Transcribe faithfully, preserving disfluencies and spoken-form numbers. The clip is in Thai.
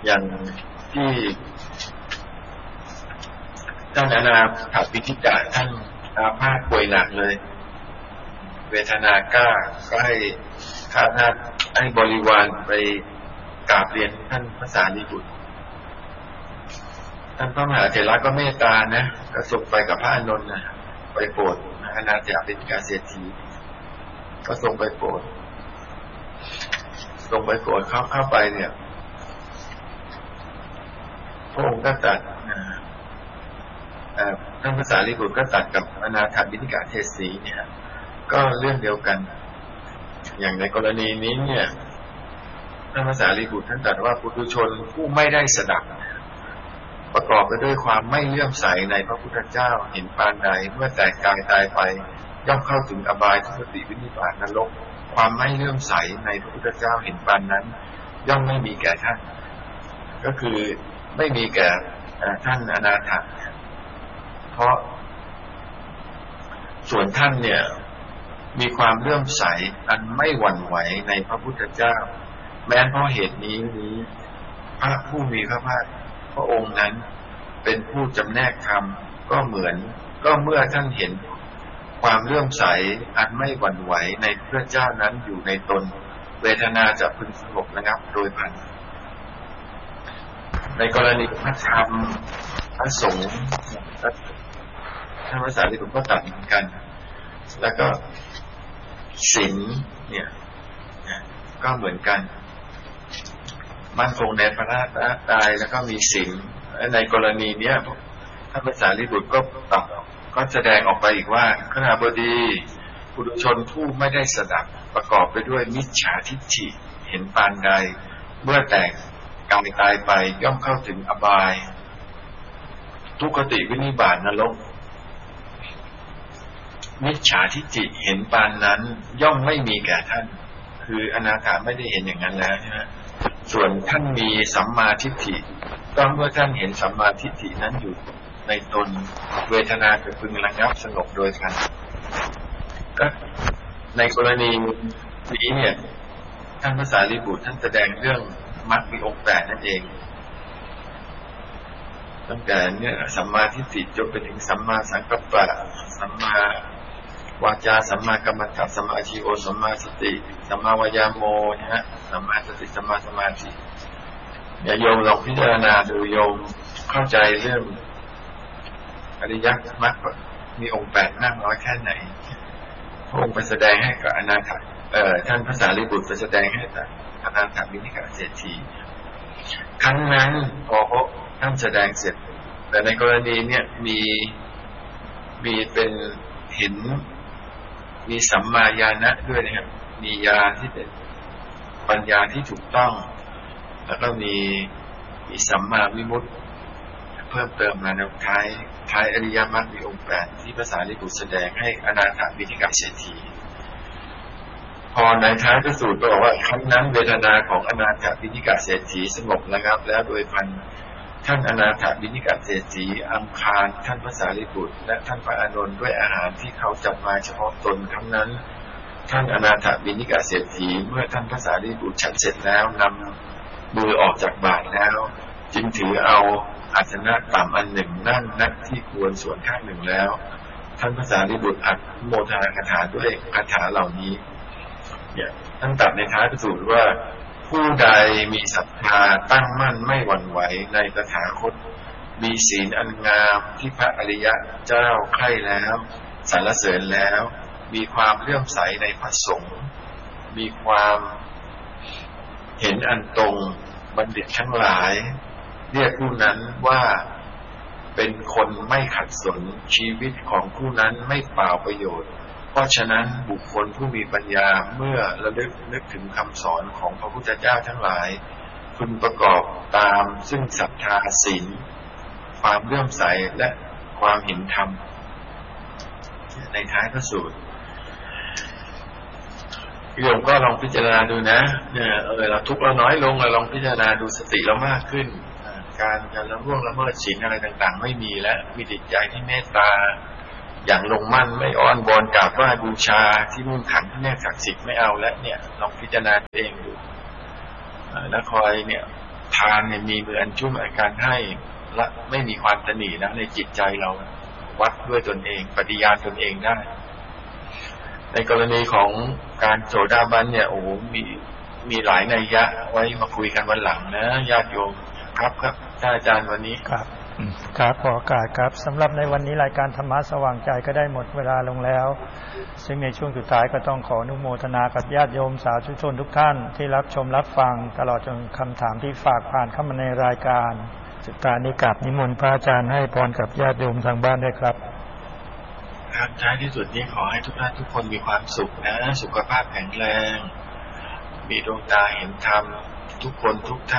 อย่างที่ท่านอนาถปิฎกะท่านอาพาธป่วยหนักเลยเวทนากล้าก็ให้ข้าท่านให้บริวารไปกราบเรียนท่านพระสารีบุตรท่านพระมหาเถระก็เมตตานะก็ส่งไปกับพระอานนท์นะไปโปรดอนาถปิฎกเศรษฐีก็ส่งไปโปรดส่งไปโปรดเข้าเข้าไปเนี่ยพระองค์ก็ตรัสท่านพระสารีบุตรก็ตรัสกับอนาถปิฎกเศรษฐีเนี่ยก็เรื่องเดียวกันอย่างในกรณีนี้เนี่ยท่านพระสารีบุตรท่านตรัสว่าปุถุชนผู้ไม่ได้สดับประกอบไปด้วยความไม่เลื่อมใสในพระพุทธเจ้าเห็นปานใดเมื่อแตกกายตายไปย่อมเข้าถึงอบายทุกติวินิบาตนรกความไม่เลื่อมใสในพระพุทธเจ้าเห็นปานนั้นย่อมไม่มีแก่ท่านก็คือไม่มีแก่ท่านอนาถะเพราะส่วนท่านเนี่ยมีความเลื่อมใสอันไม่หวั่นไหวในพระพุทธเจ้าแม้เพราะเหตุนี้นี้พระผู้มีพระภาคพระองค์นั้นเป็นผู้จำแนกธรรมก็เหมือนก็เมื่อท่านเห็นความเลื่อมใสอันไม่หวั่นไหวในพระเจ้านั้นอยู่ในตนเวทนาจะพึงสงบระงับโดยพลันในกรณีพระธรรมพระสงฆ์ท่านพระสารีบุตรก็ตัดเหมือนกันแล้วก็ศีลเนี่ยก็เหมือนกันมั่นคงในพระราชตายแล้วก็มีศีลในกรณีเนี้ยท่านพระสารีบุตรก็ตัดก็แสดงออกไปอีกว่าขณะบดีปุถุชนผู้ไม่ได้สดับประกอบไปด้วยมิจฉาทิฏฐิเห็นปานใดเมื่อแตกกายตายไปย่อมเข้าถึงอบายทุกติวินิบาตนรกมิจฉาทิฏฐิเห็นปานนั้นย่อมไม่มีแก่ท่านคืออนาถาไม่ได้เห็นอย่างนั้นแล้วใช่ไหมส่วนท่านมีสัมมาทิฏฐิก็เมื่อท่านเห็นสัมมาทิฏฐินั้นอยู่ในตนเวทนาจะพึงระงับสงบโดยพลันก็ในกรณีนี้เนี่ยท่านพระสารีบุตรท่านแสดงเรื่องมรรคมีองค์แปดนั่นเองตั้งแต่เนี่ยสัมมาทิฏฐิจนไปถึงสัมมาสังกัปปะสัมมาวาจาสัมมากัมมันตสัมมาอาชีโวสัมมาสติสัมมาวายาโมนะฮะสัมมาสติสัมมาสมาธิอย่าโยมลองพิจารณาดูโยมเข้าใจเรื่องอริยมรรคมีองค์แปดมากน้อยแค่ไหนพระองค์ไปแสดงให้กับอนาถเอ่อท่านพระสารีบุตรไปแสดงให้กับอนาถปิฎกเศรษฐีครั้งนั้นพอท่านแสดงเสร็จแต่ในกรณีเนี่ยมีมีเป็นเห็นมีสัมมาญาณะด้วยนะครับมีญาณที่เป็นปัญญาที่ถูกต้องแล้วก็มีมีสัมมาวิมุตติเพิ่มเติมมาในท้ายท้ายอริยมรรคมีองค์แปดที่พระสารีบุตรแสดงให้อนาถปิฎกเศรษฐีพอในท้ายพระสูตรบอกว่าครั้งนั้นเวทนาของอนาถปิฎกเศรษฐีสงบระงับแล้วโดยพันท่านอนาถปิฎกเศรษฐีอังคารท่านพระสารีบุตรและท่านพระอานนท์ด้วยอาหารที่เขาจัดมาเฉพาะตนครั้งนั้นท่านอนาถปิฎกเศรษฐีเมื่อท่านพระสารีบุตรฉันเสร็จแล้วนำมือออกจากบาตรแล้วจึงถือเอาอาสนะต่ำอันหนึ่งนั่งนักที่ควรส่วนข้างหนึ่งแล้วท่านพระสารีบุตรอัดโมทนาคาถาด้วยคาถาเหล่านี้เนี่ยท่านตรัสในท้ายพระสูตรว่าผู้ใดมีศรัทธาตั้งมั่นไม่หวั่นไหวในตถาคตมีศีลอันงามที่พระอริยะเจ้าใคร่แล้วสรรเสริญแล้วมีความเลื่อมใสในพระสงฆ์มีความเห็นอันตรงบัณฑิตทั้งหลายเรียกผู้นั้นว่าเป็นคนไม่ขัดสนชีวิตของผู้นั้นไม่เปล่าประโยชน์เพราะฉะนั้นบุคคลผู้มีปัญญาเมื่อระลึกนึกถึงคำสอนของพระพุทธเจ้าทั้งหลายพึงประกอบตามซึ่งศรัทธาศีลความเลื่อมใสและความเห็นธรรมในท้ายพระสูตรโยมก็ลองพิจารณาดูนะเนี่ยเออเราทุกข์เราน้อยลงเราลองพิจารณาดูสติเรามากขึ้นการการละล่วงละเมิดศีลอะไรต่างๆไม่มีแล้วมีจิตใจที่เมตตาอย่างลงมั่นไม่อ้อนวอนกราบไหว้บูชาที่มุ่งขันที่แน่ศักดิ์สิทธิ์ไม่เอาแล้วเนี่ยลองพิจารณาเองดูแล้วคอยเนี่ยทานเนี่ยมีมืออันชุ่มอาการให้และไม่มีความตนีนะในจิตใจเราวัดด้วยตนเองปฏิญาณตนเองได้ในกรณีของการโสดาบันเนี่ยโอ้มีมีหลายนัยยะไว้มาคุยกันวันหลังนะญาติโยมครับครับท่านอาจารย์วันนี้ครับครับขอโอกาสครับสำหรับในวันนี้รายการธรรมะสว่างใจก็ได้หมดเวลาลงแล้วซึ่งในช่วงสุดท้ายก็ต้องขออนุโมทนากับญาติโยมสาธุชนทุกท่านที่รับชมรับฟังตลอดจนคำถามที่ฝากผ่านเข้ามาในรายการสุดท้ายนี้กราบนิมนต์พระอาจารย์ให้พรกับญาติโยมทางบ้านด้วยครับครับท้ายที่สุดนี้ขอให้ทุกท่านทุกคนมีความสุขนะสุขภาพแข็งแรงมีดวงตาเห็นธรรมทุกคนทุกท่าน